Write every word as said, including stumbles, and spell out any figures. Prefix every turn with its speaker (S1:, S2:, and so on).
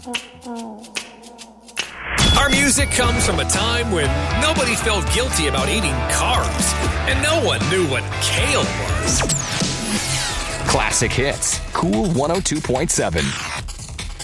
S1: Our music comes from a time when nobody felt guilty about eating carbs, and no one knew what kale was.
S2: Classic Hits, Cool one oh two point seven.